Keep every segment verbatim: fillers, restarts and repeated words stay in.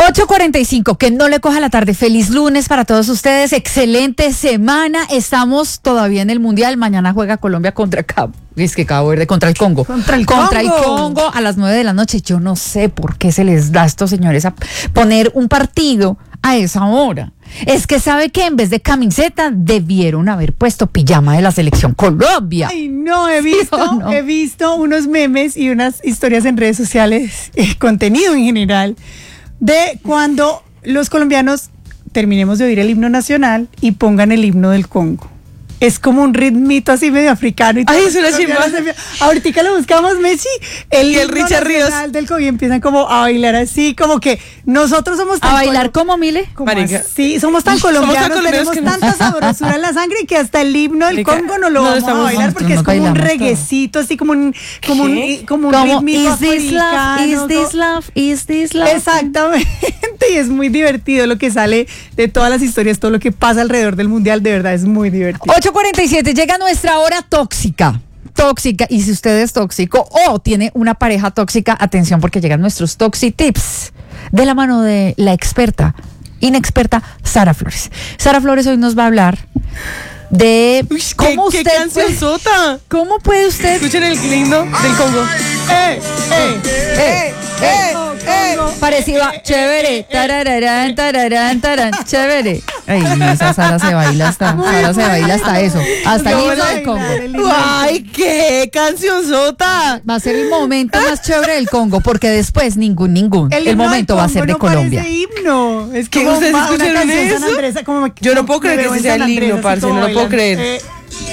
ocho cuarenta y cinco, que no le coja la tarde. Feliz lunes para todos ustedes. Excelente semana. Estamos todavía en el Mundial. Mañana juega Colombia contra Cabo. Es que Cabo Verde, contra el Congo. Contra el contra Congo. el Congo a las nueve de la noche. Yo no sé por qué se les da a estos señores a poner un partido a esa hora. Es que sabe que en vez de camiseta debieron haber puesto pijama de la selección Colombia. Ay, no, he visto, ¿Sí o no? he visto unos memes y unas historias en redes sociales, eh, contenido en general, de cuando los colombianos terminemos de oír el himno nacional y pongan el himno del Congo. Es como un ritmito así medio africano. Y Ay, todos es una los colombianos chimba. se- Ahorita lo buscamos, Messi, el Y el himno Richard Ríos. nacional del Congo, y empiezan como a bailar así, como que nosotros somos tan ¿A bailar colo- como Mile? como Marica. así, somos tan Somos tan colombianos, colombianos tenemos que no- tanta sabrosura en la sangre que hasta el himno del Marica, Congo no lo no vamos a estamos- bailar nosotros porque es no como un bailamos todo. reguecito, así como un como un, ¿Qué? como un Como, ritmito is this love, africano, is this como- love, is this love. Exactamente, y es muy divertido lo que sale de todas las historias, todo lo que pasa alrededor del mundial, de verdad es muy divertido. ocho cuarenta y siete, llega nuestra hora tóxica. Tóxica, y si usted es tóxico o tiene una pareja tóxica, atención porque llegan nuestros Toxi Tips de la mano de la experta, inexperta Sara Flores. Sara Flores hoy nos va a hablar de Uy, cómo ¿qué, usted qué canción puede- sota? cómo puede usted Escuchen el himno del Congo. ¡Eh, eh, eh, eh, eh, parecido a chévere, tarararán, tararán, tarán, chévere. Ay, esa Sara se baila hasta, Sara se baila hasta eso, hasta el Vamos himno a del Congo. bailar el himno del ¡Ay, qué canción sota! Va a ser el momento más chévere del Congo, porque después ningún, ningún. El, himno momento del va a ser de Congo no Colombia. parece himno. Es ¿Qué? como ¿Ustedes una escucharon canción eso? sanandresa, como me- Yo no puedo creer me que veo ese en sea el San himno, Andrés, así parce, como no lo puedo bailando. creer. Eh,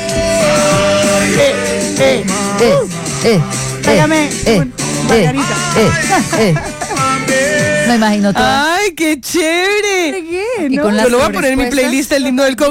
eh, eh, Eh, eh, Tráigame eh, un- eh, margarita. eh, eh. Me imagino todo. ¡Ay, qué chévere! ¿qué? Y ¿No? con las Yo lo voy a flores poner en mi puestas. playlist el himno del Congo.